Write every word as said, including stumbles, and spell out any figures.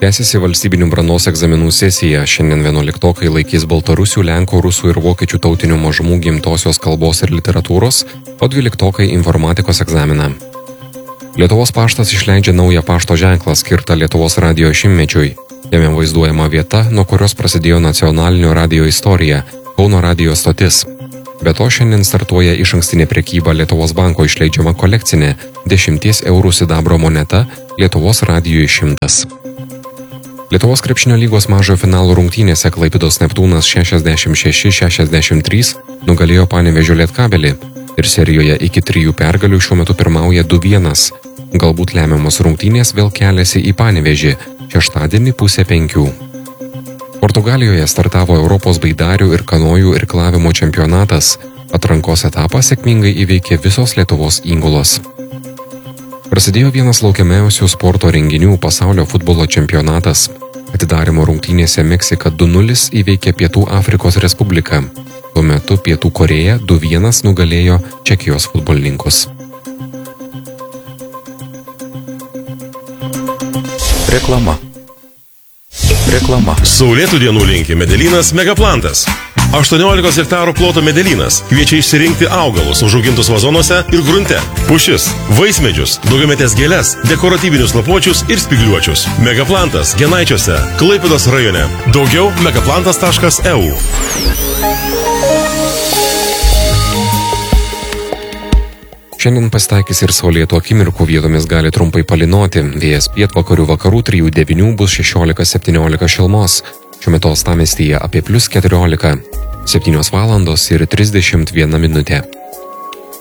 Tęsiasi valstybinių brandos egzaminų sesija. Šiandien vienuoliktokai laikys baltarusių, lenkų, rusų ir vokiečių tautinių mažumų gimtosios kalbos ir literatūros, o dvyliktokai informatikos egzaminą. Lietuvos paštas išleidžia naują pašto ženklą skirtą Lietuvos radijo šimtmečiui. Jame vaizduojama vieta, nuo kurios prasidėjo nacionalinio radijo istorija – Kauno radijo stotis. Be to šiandien startuoja išankstinė prekyba Lietuvos banko išleidžiama kolekcinė dešimties eurų sidabro moneta Lietuvos radijui šimtas. Lietuvos krepšinio lygos mažojo finalo rungtynėse Klaipėdos Neptūnas šešiasdešimt šeši šešiasdešimt trys nugalėjo Panevėžio Lietkabelį ir serijoje iki trijų pergalių šiuo metu pirmauja du vienas. Galbūt lemiamos rungtynės vėl keliasi į Panevėžį šeštadienį pusę penkių. Portugalijoje startavo Europos baidarių ir kanojų irklavimo čempionatas. Atrankos etapą sėkmingai įveikė visos Lietuvos įgulos. Prasidėjo vienas laukiamiausių sporto renginių pasaulio futbolo čempionatas. Atidarymo rungtynėse Meksika du nulis įveikė Pietų Afrikos Respubliką. Tuo metu Pietų Korėja du vienas nugalėjo Čekijos futbolininkus. Reklama. Reklama. Saulėtų dienų linki Medelynas Megaplantas. aštuoniolikos hektarų ploto Medelynas kviečia išsirinkti augalus užaugintus vazonuose ir grunte, pušis, vaismedžius, daugiametės gėles, dekoratyvinius lapuočius ir spygliuočius. Megaplantas Genaičiuose, Klaipėdos rajone. Daugiau megaplantas taškas e u. Šiandien pasitaikys ir saulėtų akimirkų, vietomis gali trumpai palynoti. Vėjas pietvakarių vakarų trijų devynių bus šešiolika septyniolika šilumos. Šiuo metu uostamiestyje apie plius keturiolika. septynios valandos ir trisdešimt viena minutė.